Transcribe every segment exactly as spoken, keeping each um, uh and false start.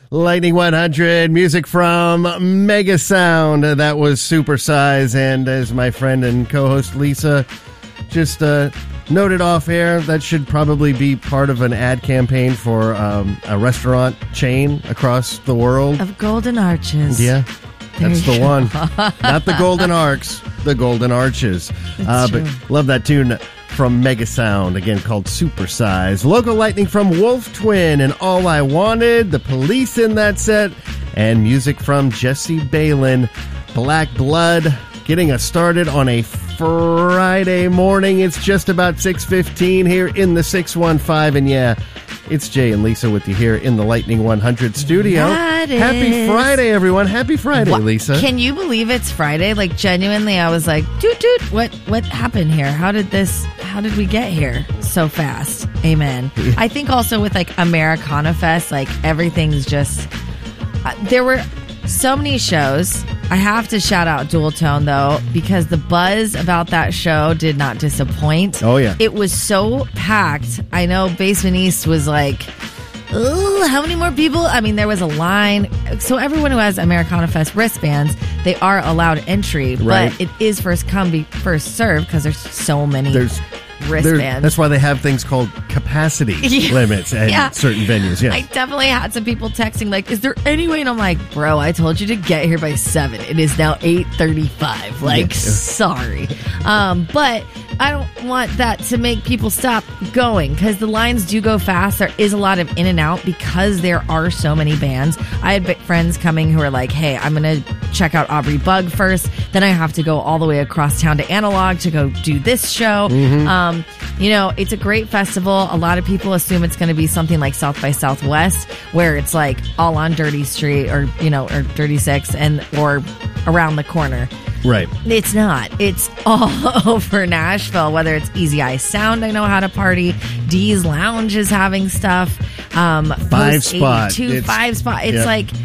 Lightning one hundred, music from Mega Sound. That was Supersize. And as my friend and co-host Lisa just uh, noted off air, that should probably be part of an ad campaign for um, a restaurant chain across the world. Of Golden Arches. Yeah, There that's you the go. one. Not the Golden Arcs, the Golden Arches. Uh, but love that tune from Mega Sound, again called Supersize. Local Lightning from Wolf Twin and All I Wanted, The Police in that set, and music from Jesse Balin, Black Blood, getting us started on a Friday morning. It's just about six fifteen here in the six one five, and yeah, it's Jay and Lisa with you here in the Lightning one hundred studio. That Happy is. Friday, everyone. Happy Friday, What- Lisa. Can you believe it's Friday? Like, genuinely, I was like, dude, dude, what, what happened here? How did this, how did we get here so fast? Amen. I think also with like Americana Fest, like everything's just, uh, there were so many shows. I have to shout out Dual Tone though, because the buzz about that show did not disappoint. Oh, yeah. It was so packed. I know Basement East was like, oh, how many more people? I mean, there was a line. So everyone who has Americana Fest wristbands, they are allowed entry, Right. but it is first come, be first served because there's so many There's There- wristbands. That's why they have things called capacity Yeah. limits at Yeah. certain venues. Yes. I definitely had some people texting like, is there any way? And I'm like, bro, I told you to get here by seven. It is now eight thirty-five. Like, Yeah. sorry. Um, but I don't want that to make people stop going because the lines do go fast. There is a lot of in and out because there are so many bands. I had big friends coming who are like, hey, I'm going to check out Aubrey Bug first. Then I have to go all the way across town to Analog to go do this show. Mm-hmm. Um, you know, it's a great festival. A lot of people assume it's going to be something like South by Southwest, where it's like all on Dirty Street or, you know, or Dirty Six and or around the corner. Right. It's not. It's all over Nashville, whether it's Easy Eye Sound, I know how to party. Dee's Lounge is having stuff. Um, Five Post Spot. eighty-two, It's- Five Spot. It's Yep. like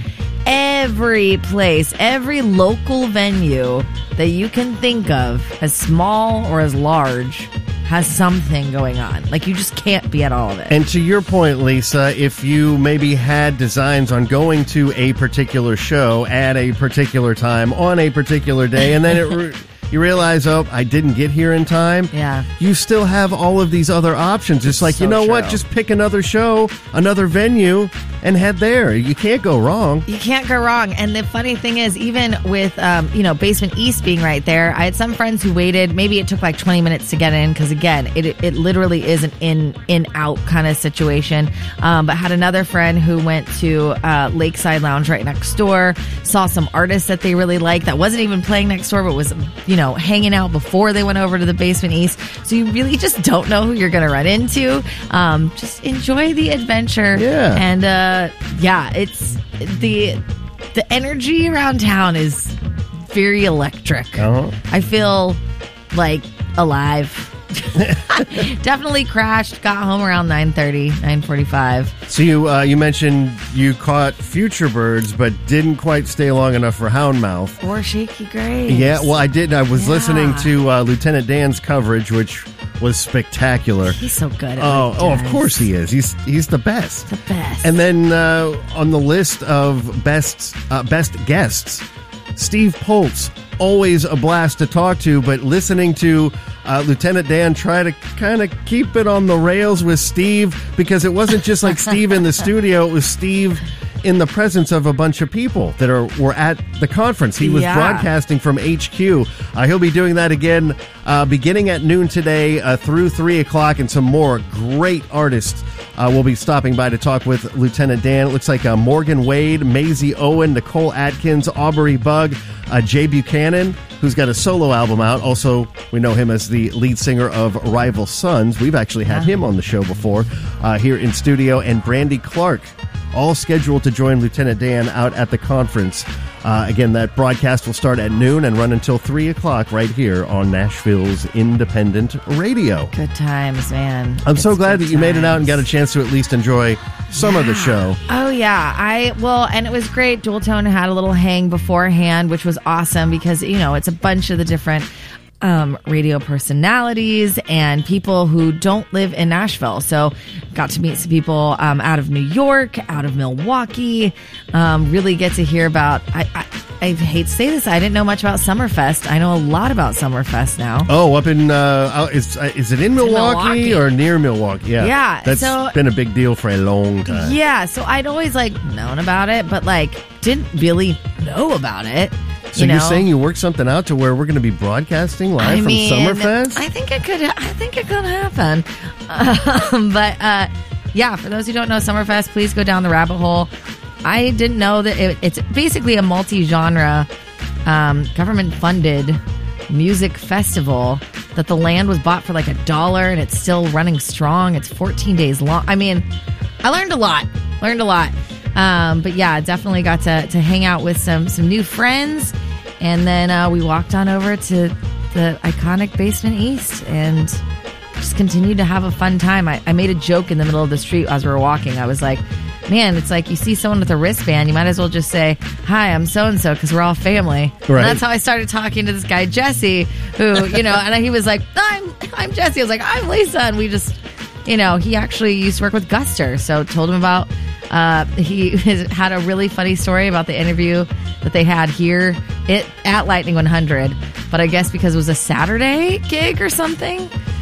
every place, every local venue that you can think of, as small or as large, has something going on. Like, you just can't be at all of it. And to your point, Lisa, if you maybe had designs on going to a particular show at a particular time on a particular day, and then it re- you realize, oh, I didn't get here in time. Yeah. You still have all of these other options. It's like, So you know what? true. Just pick another show, another venue, and head there. You can't go wrong. You can't go wrong. And the funny thing is, even with, um, you know, Basement East being right there, I had some friends who waited. Maybe it took like twenty minutes to get in because, again, it it literally is an in, in out kind of situation. Um, but had another friend who went to uh, Lakeside Lounge right next door, saw some artists that they really liked that wasn't even playing next door, but was, you know, hanging out before they went over to the Basement East. So you really just don't know who you're going to run into. Um, just enjoy the adventure. Yeah. And, uh, Uh, yeah, it's the the energy around town is very electric. Uh-huh. I feel like alive. Definitely crashed. Got home around nine thirty, nine forty-five. So you uh, you mentioned you caught Future Birds, but didn't quite stay long enough for Houndmouth. Or Shaky Graves. Yeah, well, I did. I was Yeah. listening to uh, Lieutenant Dan's coverage, which was spectacular. He's so good at Oh, what he oh, of does. course he is. He's he's the best. The best. And then uh, on the list of best uh, best guests, Steve Poltz, always a blast to talk to. But listening to uh, Lieutenant Dan try to kind of keep it on the rails with Steve, because it wasn't just like Steve in the studio; it was Steve in the presence of a bunch of people that are were at the conference. He was Yeah. broadcasting from H Q. Uh, he'll be doing that again uh, beginning at noon today uh, through three o'clock, and some more great artists uh, will be stopping by to talk with Lieutenant Dan. It looks like uh, Morgan Wade, Maisie Owen, Nicole Atkins, Aubrey Bug, uh, Jay Buchanan, who's got a solo album out. Also, we know him as the lead singer of Rival Sons. We've actually had him on the show before uh, here in studio. And Brandy Clark, all scheduled to join Lieutenant Dan out at the conference. Uh, again, that broadcast will start at noon and run until three o'clock right here on Nashville's Independent Radio. Good times, man. I'm so It's glad good that you made it out and got a times. chance to at least enjoy some of the show. Oh, yeah. I, well, and it was great. Dual Tone had a little hang beforehand, which was awesome because, you know, it's a bunch of the different um, radio personalities and people who don't live in Nashville. So got to meet some people um, out of New York, out of Milwaukee. Um, really get to hear about, I, I, I hate to say this, I didn't know much about Summerfest. I know a lot about Summerfest now. Oh, up in, uh, is, is it in Milwaukee, Milwaukee or near Milwaukee? Yeah. Yeah. That's so, been a big deal for a long time. Yeah. So I'd always like known about it, but like didn't really know about it. So you know? You're saying you worked something out to where we're going to be broadcasting live I from mean, Summerfest? I think it could. I think it could happen. Um, but uh, yeah, for those who don't know Summerfest, please go down the rabbit hole. I didn't know that it, it's basically a multi-genre, um, government-funded music festival that the land was bought for like a dollar and it's still running strong. It's fourteen days long. I mean, I learned a lot. Learned a lot. Um, but yeah, definitely got to, to hang out with some, some new friends. And then uh, we walked on over to the iconic Basement East and just continued to have a fun time. I, I made a joke in the middle of the street as we were walking. I was like, man, it's like you see someone with a wristband, you might as well just say, hi, I'm so-and-so, because we're all family. Right. And that's how I started talking to this guy, Jesse, who, you know, and he was like, I'm, I'm Jesse. I was like, I'm Lisa. And we just, you know, he actually used to work with Guster. So told him about, uh, he had a really funny story about the interview that they had here it, at Lightning one hundred. But I guess because it was a Saturday gig or something,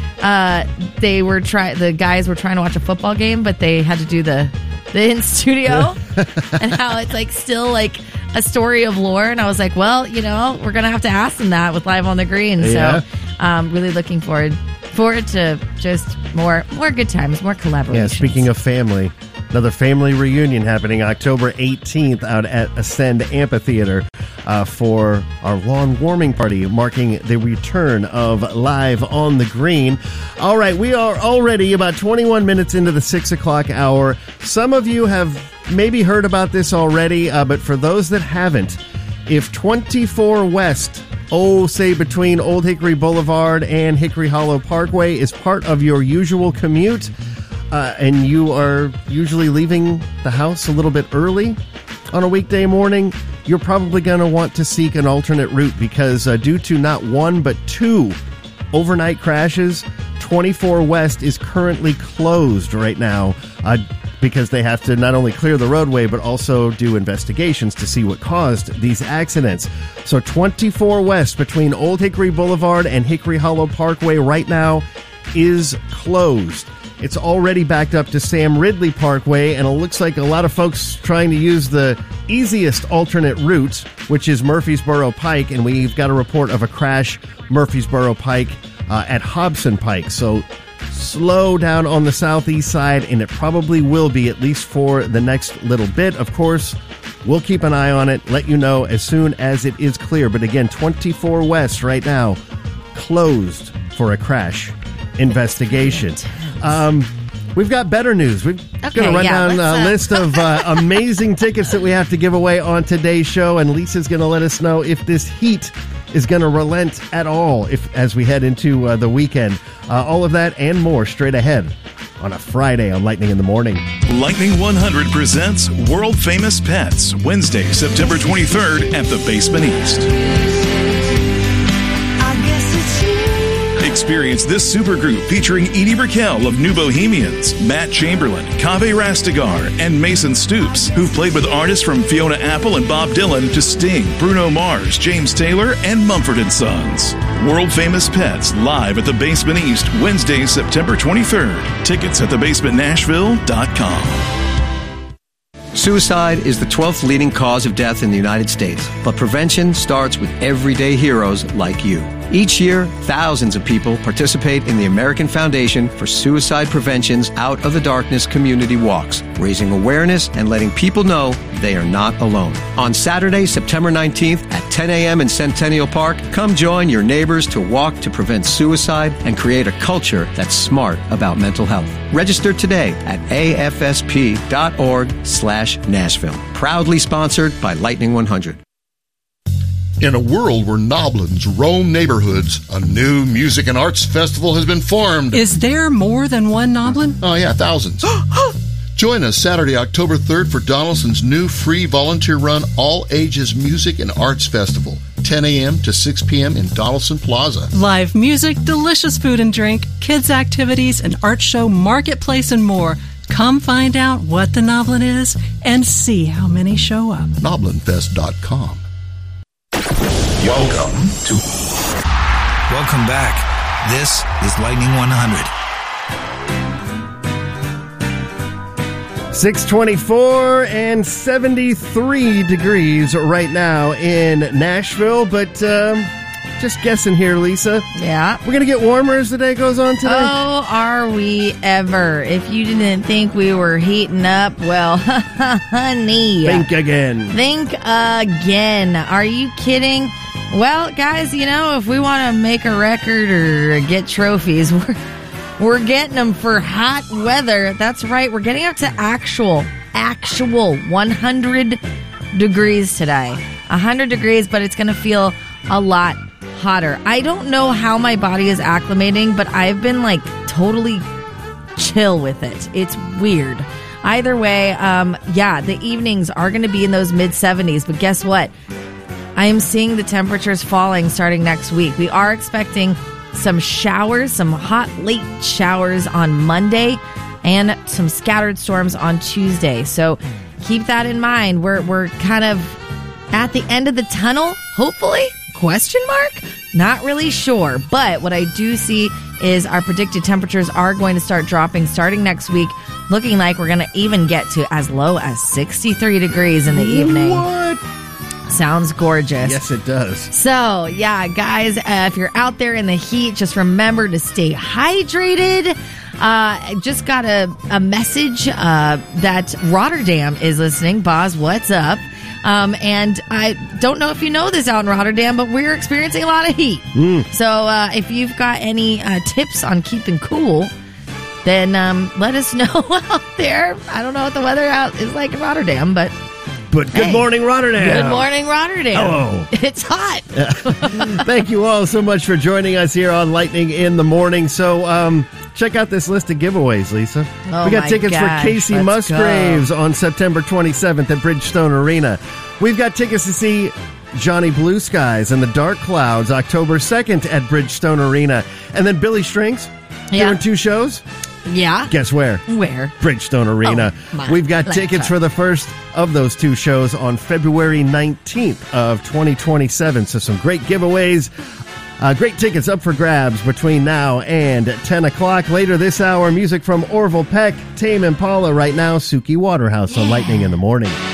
uh, they were try the guys were trying to watch a football game, but they had to do the, the in studio and how it's like still like a story of lore. And I was like, well, you know, we're going to have to ask them that with Live on the Green. Yeah. So um, really looking forward forward to just more more good times, more collaborations. Yeah, speaking of family, another family reunion happening October eighteenth out at Ascend Amphitheater uh, for our lawn warming party, marking the return of Live on the Green. All right, we are already about twenty-one minutes into the six o'clock hour. Some of you have maybe heard about this already, uh, but for those that haven't, if twenty-four West, oh, say between Old Hickory Boulevard and Hickory Hollow Parkway, is part of your usual commute, uh, and you are usually leaving the house a little bit early on a weekday morning, you're probably going to want to seek an alternate route because uh, due to not one but two overnight crashes, twenty-four West is currently closed right now uh, because they have to not only clear the roadway but also do investigations to see what caused these accidents. So twenty-four West between Old Hickory Boulevard and Hickory Hollow Parkway right now is closed. It's already backed up to Sam Ridley Parkway, and it looks like a lot of folks trying to use the easiest alternate route, which is Murfreesboro Pike, and we've got a report of a crash Murfreesboro Pike uh, at Hobson Pike. So slow down on the southeast side, and it probably will be, at least for the next little bit. Of course, we'll keep an eye on it, let you know as soon as it is clear. But again, twenty-four West right now closed for a crash investigation. Um, we've got better news. We've Okay, going to run yeah, down a uh... list of uh, amazing tickets that we have to give away on today's show, and Lisa's going to let us know if this heat is going to relent at all if as we head into uh, the weekend. Uh, all of that and more straight ahead on a Friday on Lightning in the Morning. Lightning one hundred presents World Famous Pets, Wednesday, September twenty-third at the Basement East. Experience this supergroup featuring Edie Brickell of New Bohemians, Matt Chamberlain, Kaveh Rastegar, and Mason Stoops, who've played with artists from Fiona Apple and Bob Dylan to Sting, Bruno Mars, James Taylor, and Mumford and Sons. World Famous Pets live at the Basement East, Wednesday, September twenty-third. Tickets at the basement nashville dot com. Suicide is the twelfth leading cause of death in the United States, but prevention starts with everyday heroes like you. Each year, thousands of people participate in the American Foundation for Suicide Prevention's Out of the Darkness community walks, raising awareness and letting people know they are not alone. On Saturday, September nineteenth at ten a.m. in Centennial Park, come join your neighbors to walk to prevent suicide and create a culture that's smart about mental health. Register today at a f s p dot org slash Nashville. Proudly sponsored by Lightning one hundred. In a world where Noblins roam neighborhoods, a new music and arts festival has been formed. Is there more than one Noblin? Oh, yeah, thousands. Join us Saturday, October third for Donaldson's new free volunteer-run all-ages music and arts festival. ten a.m. to six p.m. in Donaldson Plaza. Live music, delicious food and drink, kids' activities, an art show, marketplace, and more. Come find out what the Noblin is and see how many show up. Noblin Fest dot com. Welcome to... Welcome back. This is Lightning one hundred. six twenty-four and seventy-three degrees right now in Nashville, but um, just guessing here, Lisa. Yeah. We're going to get warmer as the day goes on today? Oh, are we ever? If you didn't think we were heating up, well, honey. Think again. Think again. Are you kidding? Well, guys, you know, if we want to make a record or get trophies, we're... We're getting them for hot weather. That's right. We're getting up to actual, actual one hundred degrees today. one hundred degrees, but it's going to feel a lot hotter. I don't know how my body is acclimating, but I've been like totally chill with it. It's weird. Either way, um, yeah, the evenings are going to be in those mid seventies, but guess what? I am seeing the temperatures falling starting next week. We are expecting some showers, some hot late showers on Monday, and some scattered storms on Tuesday. So keep that in mind. We're we're kind of at the end of the tunnel, hopefully? Question mark? Not really sure. But what I do see is our predicted temperatures are going to start dropping starting next week, looking like we're going to even get to as low as sixty-three degrees in the evening. What? Sounds gorgeous. Yes, it does. So, yeah, guys, uh, if you're out there in the heat, just remember to stay hydrated. Uh, I just got a, a message uh, that Rotterdam is listening. Boz, what's up? Um, and I don't know if you know this out in Rotterdam, but we're experiencing a lot of heat. Mm. So uh, if you've got any uh, tips on keeping cool, then um, let us know out there. I don't know what the weather out is like in Rotterdam, but... But good Hey, morning, Rotterdam. Good morning, Rotterdam. Hello. It's hot. Thank you all so much for joining us here on Lightning in the Morning. So, um, check out this list of giveaways, Lisa. Oh we got my tickets gosh, for Casey let's Musgraves go. on September twenty-seventh at Bridgestone Arena. We've got tickets to see Johnny Blue Skies and the Dark Clouds October second at Bridgestone Arena. And then Billy Strings Yeah. doing two shows. Yeah. Guess where? Where? Bridgestone Arena. Oh, my We've got laptop. tickets for the first of those two shows on February nineteenth of twenty twenty-seven. So some great giveaways. Uh, great tickets up for grabs between now and ten o'clock. Later this hour, music from Orville Peck, Tame Impala. Right now, Suki Waterhouse on Lightning in the Morning.